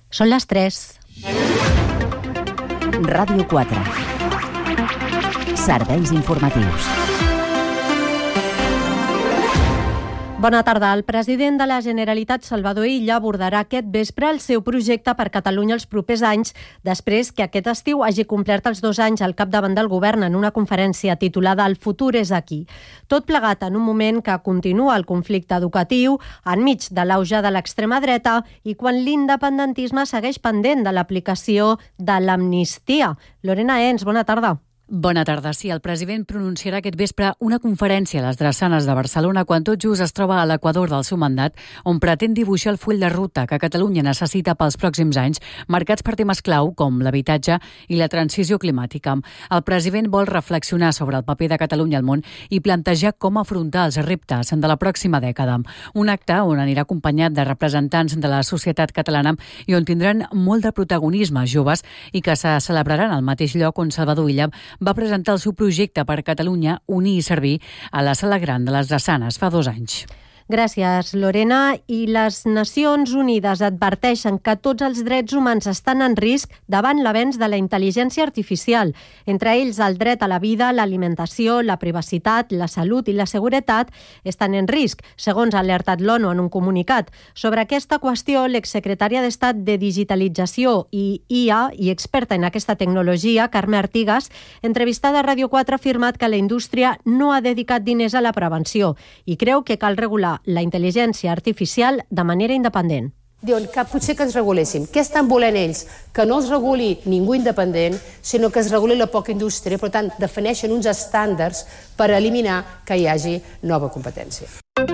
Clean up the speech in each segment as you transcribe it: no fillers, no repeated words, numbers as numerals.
Són les 3. Ràdio 4. Serveis informatius. Bona tarda. El president de la Generalitat, Salvador Illa, abordarà aquest vespre el seu projecte per Catalunya els propers anys, després que aquest estiu hagi complert els 2 anys al capdavant del govern en una conferència titulada El futur és aquí. Tot plegat en un moment que continua el conflicte educatiu, enmig de l'auge de l'extrema dreta i quan l'independentisme segueix pendent de l'aplicació de l'amnistia. Lorena Ens, bona tarda. Bona tarda. Sí, el president pronunciarà aquest vespre una conferència a les Drassanes de Barcelona quan tot just es troba a l'equador del seu mandat, on pretén dibuixar el full de ruta que Catalunya necessita pels pròxims anys, marcats per temes clau com l'habitatge i la transició climàtica. El president vol reflexionar sobre el paper de Catalunya al món i plantejar com afrontar els reptes de la pròxima dècada. Un acte on anirà acompanyat de representants de la societat catalana i on tindran molt de protagonisme joves i que se celebraran al mateix lloc on Salvador Illa va presentar el seu projecte per Catalunya Unir i Servir a la Sala Gran de les Drassanes fa 2 anys. Gràcies, Lorena. I les Nacions Unides adverteixen que tots els drets humans estan en risc davant l'avenç de la intel·ligència artificial. Entre ells, el dret a la vida, l'alimentació, la privacitat, la salut i la seguretat estan en risc, segons ha alertat l'ONU en un comunicat. Sobre aquesta qüestió, l'exsecretària d'Estat de Digitalització i IA i experta en aquesta tecnologia, Carme Artigas, entrevistada a Ràdio 4, ha afirmat que la indústria no ha dedicat diners a la prevenció i creu que cal regular la intel·ligència artificial de manera independent. Diuen que potser que ens reguléssim. Què estan volent ells? Que no els reguli ningú independent, sinó que es reguli la poca indústria. Per tant, defineixen uns estàndards per eliminar que hi hagi nova competència.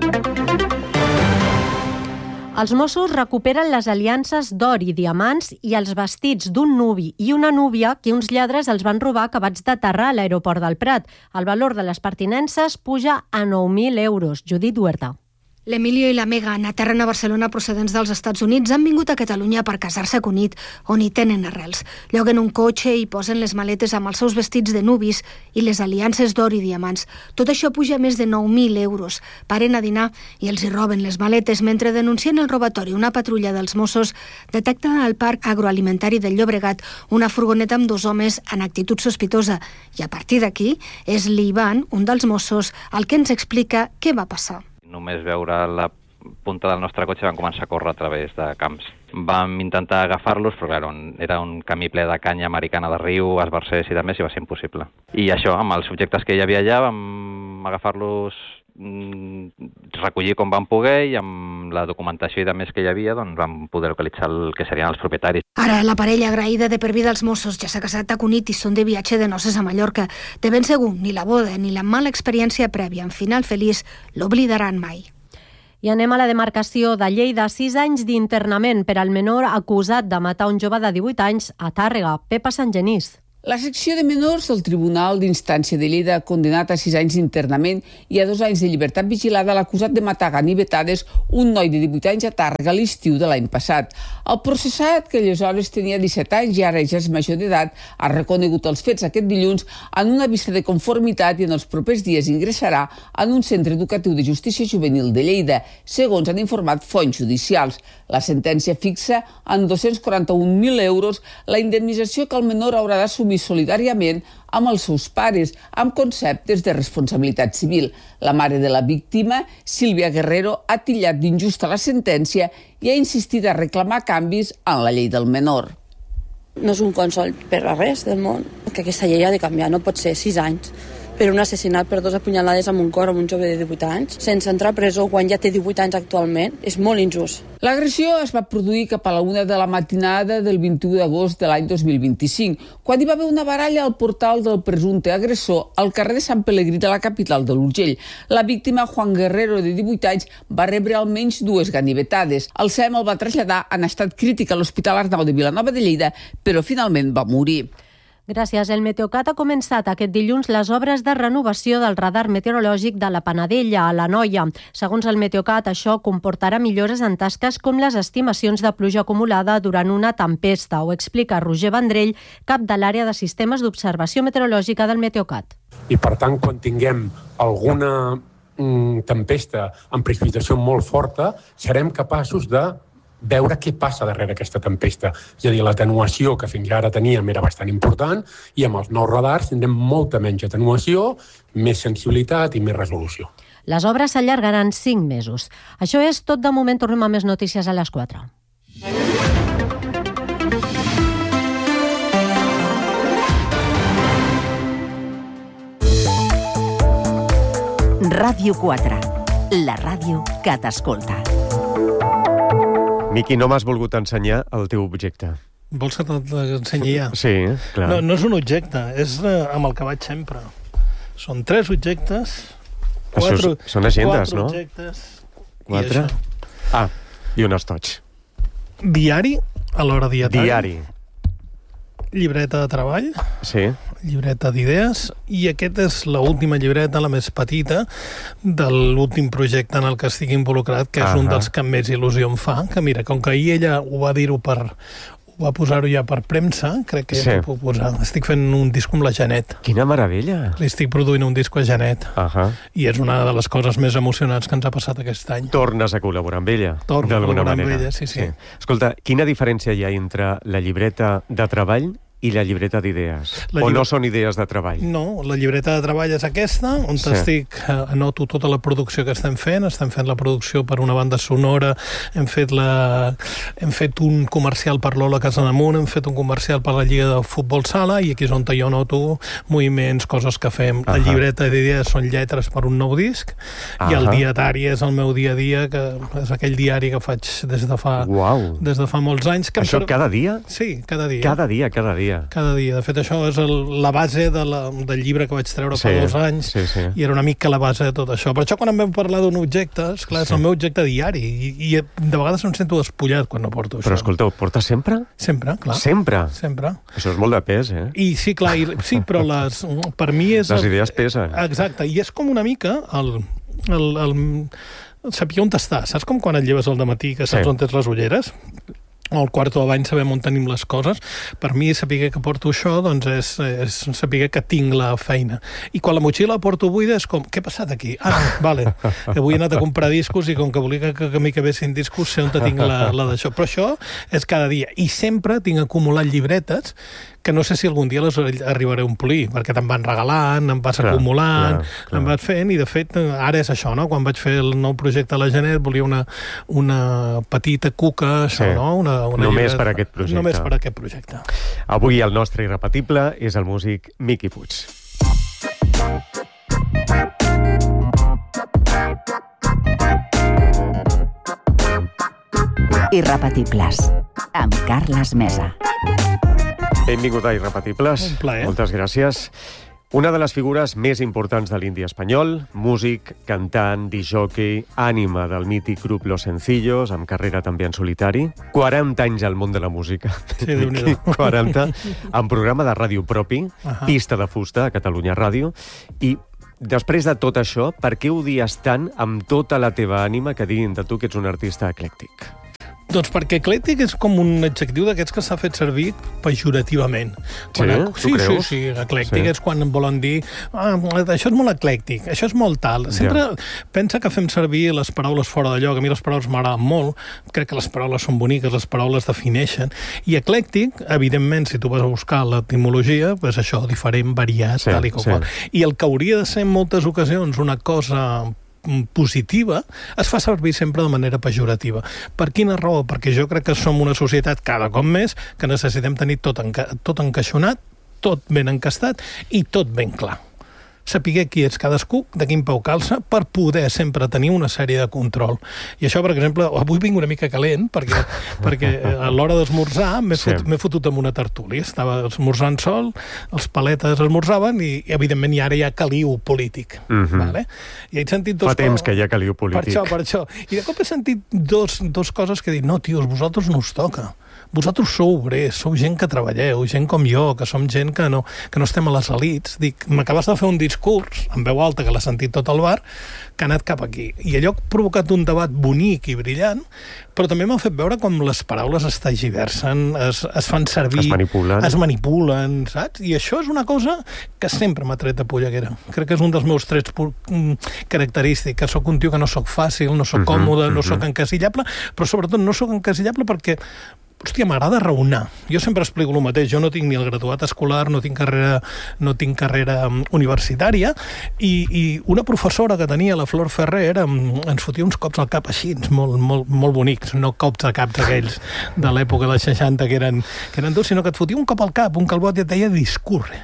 Els Mossos recuperen les aliances d'or i diamants i els vestits d'un nuvi i una núvia que uns lladres els van robar acabats d'aterrar a l'aeroport del Prat. El valor de les pertinences puja a 9.000 euros. Judit Huerta. L'Emilio i la Megan aterren a Barcelona procedents dels Estats Units. Han vingut a Catalunya per casar-se a Cunit, on hi tenen arrels. Lloguen un cotxe i posen les maletes amb els seus vestits de nuvis i les aliances d'or i diamants. Tot això puja més de 9.000 euros. Paren a dinar i els hi roben les maletes. Mentre denuncien el robatori, una patrulla dels Mossos detecta al parc agroalimentari del Llobregat una furgoneta amb 2 homes en actitud sospitosa. I a partir d'aquí és l'Ivan, un dels Mossos, el que ens explica què va passar. Només veure la punta del nostre cotxe vam començar a córrer a través de camps. Vam intentar agafar-los, però clar, era un camí ple de canya americana de riu, esbarzers i de més, i va ser impossible. I això, amb els objectes que hi havia allà, vam agafar-los, recollir com vam poder, i amb la documentació i de més que hi havia, doncs vam poder localitzar el que serien els propietaris. Ara la parella agraïda de per vida als Mossos ja s'ha casat a Cunit i són de viatge de noces a Mallorca. De ben segur, ni la boda ni la mala experiència prèvia en final feliç l'oblidaran mai. I anem a la demarcació de Lleida. 6 anys d'internament per al menor acusat de matar un jove de 18 anys a Tàrrega. Pepa Santgenís. La secció de menors del Tribunal d'Instància de Lleida ha condenat a 6 anys d'internament i a 2 anys de llibertat vigilada l'acusat de matar a ganivetades un noi de 18 anys a Tàrrega l'estiu de l'any passat. El processat, que aleshores tenia 17 anys i ara ja és major d'edat, ha reconegut els fets aquest dilluns en una vista de conformitat i en els propers dies ingressarà en un centre educatiu de justícia juvenil de Lleida, segons han informat fonts judicials. La sentència fixa en 241.000 euros la indemnització que el menor haurà d'assumir solidàriament amb els seus pares, amb conceptes de responsabilitat civil. La mare de la víctima, Sílvia Guerrero, ha titllat d'injusta la sentència i ha insistit a reclamar canvis en la llei del menor. No és un consol per a res del món, que aquesta llei ha de canviar, no pot ser 6 anys per un assassinat per 2 apunyalades amb un cor amb un jove de 18 anys, sense entrar a presó quan ja té 18 anys actualment, és molt injust. L'agressió es va produir cap a la 1 de la matinada del 21 d'agost de l'any 2025, quan hi va haver una baralla al portal del presumpte agressor al carrer de Sant Pelegrí de la capital de l'Urgell. La víctima, Juan Guerrero, de 18 anys, va rebre almenys 2 ganivetades. El SEM el va traslladar en estat crític a l'Hospital Arnau de Vilanova de Lleida, però finalment va morir. Gràcies. El Meteocat ha començat aquest dilluns les obres de renovació del radar meteorològic de la Panadella, a l'Anoia. Segons el Meteocat, això comportarà millores en tasques com les estimacions de pluja acumulada durant una tempesta, ho explica Roger Vendrell, cap de l'àrea de sistemes d'observació meteorològica del Meteocat. I per tant, quan tinguem alguna tempesta amb precipitació molt forta, serem capaços de veure què passa darrere aquesta tempesta. És a dir, l'atenuació que fins ara teníem era bastant important i amb els nous radars tindrem molta menys atenuació, més sensibilitat i més resolució. Les obres s'allargaran 5 mesos. Això és tot de moment. Tornem a més notícies a les 4. Ràdio 4, la ràdio que t'escolta. Miqui, no m'has volgut ensenyar el teu objecte. Vols que t'ensenyi ja? Sí, clar. No és un objecte, és amb el que vaig sempre. Són 3 objectes, 4 agendes, no? Objectes. 4? I un estoig. Diari, a l'hora dietari. Diari. Llibreta de treball. Sí. Llibreta d'idees, i aquesta és l'última llibreta, la més petita, de l'últim projecte en el que estic involucrat, que és un dels que més il·lusió em fa, que mira, com que ahir ella ho va posar-ho ja per premsa, crec que ja ho puc posar. Estic fent un disc amb la Janet. Quina meravella! Li estic produint un disc a Janet. I és una de les coses més emocionants que ens ha passat aquest any. Tornes a col·laborar amb ella, d'alguna manera. Amb ella, sí. Escolta, quina diferència hi ha entre la llibreta de treball i la llibreta d'idees? O no són idees de treball? No, la llibreta de treball és aquesta, on anoto tota la producció que estem fent la producció per una banda sonora, hem fet un comercial per l'Ola Casademunt, hem fet un comercial per la Lliga de Futbol Sala, i aquí és on jo noto moviments, coses que fem. La llibreta d'idees són lletres per un nou disc, i el dietari és el meu dia a dia, que és aquell diari que faig des de fa molts anys. Això cada dia? Sí, cada dia. Cada dia. Cada dia. De fet, això és la base del llibre que vaig treure fa 2 anys, i era una mica la base de tot això. Per això, quan em vam parlar d'un objecte, esclar, és el meu objecte diari, i de vegades em sento despullat quan no porto això. Però escolta, ho portes sempre? Sempre, clar. Sempre? Sempre. Això és molt de pes, eh? I sí, clar, però per mi és... Les idees pesen. Exacte, i és com una mica saber on estàs. Saps com quan et lleves al dematí, que saps on tens les ulleres? Al quarto de bany sabem on tenim les coses. Per mi, saber que porto això, doncs és saber que tinc la feina. I quan la motxilla la porto buida és com, què ha passat aquí? Vale, que avui he anat a comprar discos i com que volia que a mi acabessin discos, sé on tinc la d'això. Però això és cada dia. I sempre tinc acumulat llibretes que no sé si algun dia les arribaré a omplir, perquè te'n van regalant, em vas acumulant, em vas fent, i de fet ara és això, no? Quan vaig fer el nou projecte a la Janet volia una petita cuca, això, no? Només per aquest projecte. Només per aquest projecte. Avui el nostre irrepetible és el músic Miqui Puig. Irrepetibles, amb Carles Mesa. Benvingut a Irrepetibles. Un plaer. Moltes gràcies. Una de les figures més importants de l'indie espanyol, músic, cantant, discjòquei, ànima del mític grup Los Sencillos, amb carrera també en solitari. 40 anys al món de la música. Sí, Déu-n'hi-do. 40, amb programa de ràdio propi, Pista de Fusta, a Catalunya Ràdio. I després de tot això, per què odies tant amb tota la teva ànima que diguin de tu que ets un artista eclèctic? Doncs perquè eclèctic és com un adjectiu d'aquests que s'ha fet servir pejorativament. Tu creus? Sí, eclèctic és quan volen dir això és molt eclèctic, això és molt tal. Sempre pensa que fem servir les paraules fora de lloc. A mi les paraules m'agraden molt, crec que les paraules són boniques, les paraules defineixen. I eclèctic, evidentment, si tu vas a buscar l'etimologia, és això, diferent, variat, tal i qual. I el que hauria de ser en moltes ocasions una cosa positiva, es fa servir sempre de manera pejorativa. Per quina raó? Perquè jo crec que som una societat cada cop més que necessitem tenir tot encaixonat, tot ben encastat i tot ben clar. Saber qui és cadascú, de quin peu calça, per poder sempre tenir una sèrie de control. I això, per exemple, avui vinc una mica calent, perquè a l'hora d'esmorzar m'he fotut amb una tertúlia. Estava esmorzant sol, els paletes esmorzaven i, evidentment, ara hi ha caliu polític. Vale? I he sentit Fa temps que hi ha caliu polític. Per això. I de cop he sentit dos coses que he dit, no, tios, vosaltres no us toca. vosaltres sou obrers, sou gent que treballeu, gent com jo, que som gent que no estem a les elites. Dic, m'acabes de fer un discurs, en veu alta, que l'ha sentit tot el bar, que ha anat cap aquí. I allò ha provocat un debat bonic i brillant, però també m'ha fet veure com les paraules es tergiversen, es fan servir... Es manipulen, saps? I això és una cosa que sempre m'ha tret de polleguera. Crec que és un dels meus trets característics, que sóc un tio que no sóc fàcil, no sóc còmode, no sóc encasillable, però sobretot no sóc encasillable perquè hòstia, m'agrada raonar. Jo sempre explico el mateix. Jo no tinc ni el graduat escolar, no tinc carrera universitària, i una professora que tenia, la Flor Ferrer, ens fotia uns cops al cap així, molt bonics, no cops a caps aquells de l'època dels 60 que eren durs, sinó que et fotia un cop al cap, un calbot, i et deia discurre.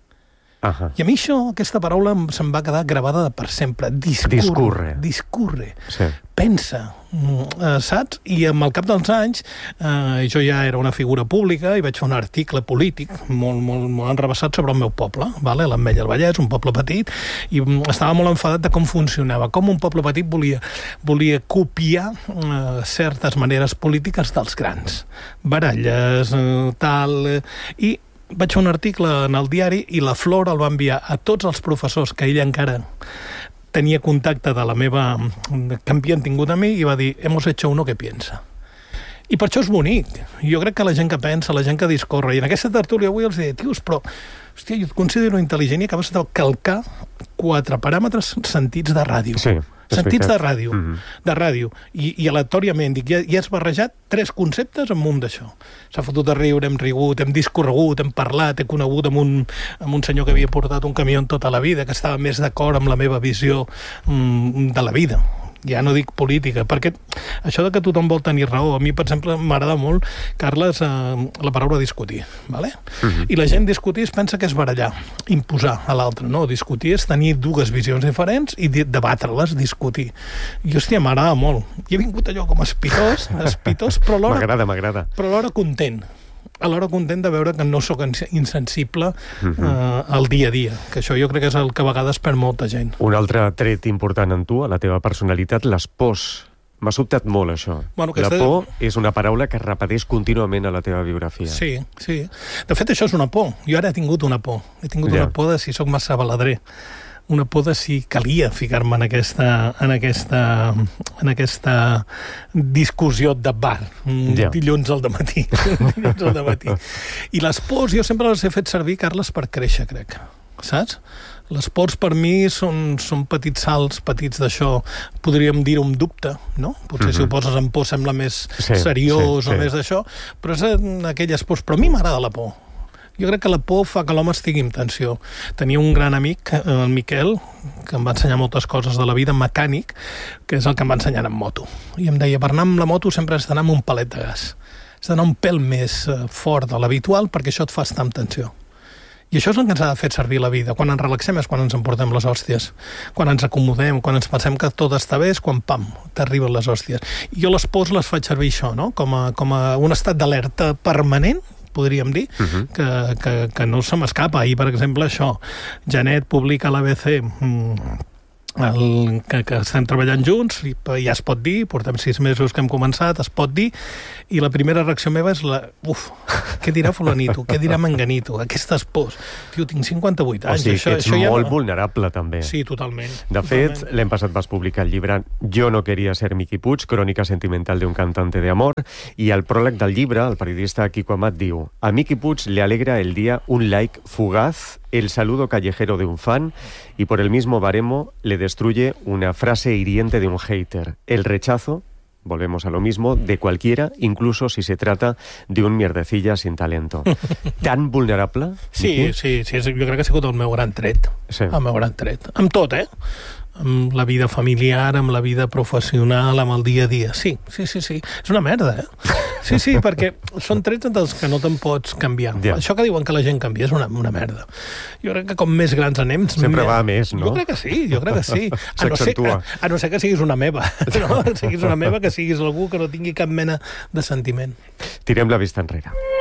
I a mi aquesta paraula se'm va quedar gravada per sempre. Discurre. Sí. Pensa, saps? I amb el cap dels anys, jo ja era una figura pública i vaig fer un article polític molt enrebaçat sobre el meu poble, l'Ametlla del Vallès, un poble petit, i estava molt enfadat de com funcionava, com un poble petit volia copiar certes maneres polítiques dels grans. Baralles, tal... I vaig fer un article en el diari i la Flor el va enviar a tots els professors que ella encara tenia contacte de la meva... que havien tingut a mi, i va dir, hemos hecho uno que piensa. I per això és bonic. Jo crec que la gent que pensa, la gent que discorre, i en aquesta tertúlia avui els deia, tios, però, hòstia, jo et considero intel·ligent i acabes de calcar 4 paràmetres sentits de ràdio. Sí. Sentits de ràdio, i aleatòriament, dic, ja has barrejat 3 conceptes amb un d'això. S'ha fotut a riure, hem rigut, hem discorregut, hem parlat, he conegut amb un senyor que havia portat un camió tota la vida, que estava més d'acord amb la meva visió de la vida. Ja no dic política, perquè això de que tothom vol tenir raó, a mi, per exemple, m'agrada molt, Carles, la paraula discutir, ¿vale? I la gent discutir es pensa que és barallar, imposar a l'altre, no? Discutir és tenir 2 visions diferents i debatre-les, discutir. I, hòstia, m'agrada molt. I he vingut allò com espitós, però alhora... M'agrada. Però alhora content de veure que no sóc insensible al dia a dia, que això jo crec que és el que a vegades perd molta gent. Un altre tret important en tu, a la teva personalitat, les pors. M'ha sobtat molt, això. La por és una paraula que es repeteix contínuament a la teva biografia. Sí. De fet, això és una por. Jo ara he tingut una por. He tingut una por de si sóc massa baladrer. Una por de si calia ficar-me en aquesta discussió de bar, dilluns al dematí. I les pors jo sempre les he fet servir, Carles, per créixer, crec. Saps? Les pors per mi són petits salts, petits d'això, podríem dir un dubte, no? Potser si ho poses en por sembla més seriós o més d'això, però és aquelles pors. Però a mi m'agrada la por. Jo crec que la por fa que l'home estigui en tensió. Tenia un gran amic, el Miquel, que em va ensenyar moltes coses de la vida, mecànic, que és el que em va ensenyar en moto. I em deia, per anar amb la moto sempre has d'anar amb un palet de gas. Has d'anar un pèl més fort de l'habitual perquè això et fa estar en tensió. I això és el que ens ha de fer servir la vida. Quan ens relaxem és quan ens emportem les hòsties. Quan ens acomodem, quan ens pensem que tot està bé, és quan, pam, t'arriben les hòsties. I jo les pors les faig servir això, no? Com a un estat d'alerta permanent, podríem dir, que no se m'escapa. Ahir, per exemple, això, Janet publica a l'ABC que estem treballant junts, i ja es pot dir, portem 6 mesos que hem començat, es pot dir, i la primera reacció meva és què dirà fulanito, què dirà menganito, aquestes pors. Tio, tinc 58 anys. O sigui, que ets molt vulnerable, també. Sí, totalment. De fet, l'any passat vas publicar el llibre Yo no quería ser Miki Puig, crònica sentimental de un cantante de amor, i al pròleg del llibre, el periodista Quico Amat diu: a Miki Puig le alegra el día un like fugaz, el saludo callejero de un fan, y por el mismo baremo le destruye una frase hiriente de un hater. El rechazo, volvemos a lo mismo, de cualquiera, incluso si se trata de un mierdecilla sin talento. Tan vulnerable? Sí, jo crec que ha sigut el meu gran tret. El meu gran tret. Amb tot, amb la vida familiar, amb la vida professional, amb el dia a dia. Sí. És una merda, Sí, perquè són trets dels que no te'n pots canviar. Això que diuen que la gent canvia és una merda. Jo crec que com més grans anem... Sempre va a més, no? Jo crec que sí. A no ser que siguis una meva. No? Que siguis una meva, que siguis algú que no tingui cap mena de sentiment. Tirem la vista enrere.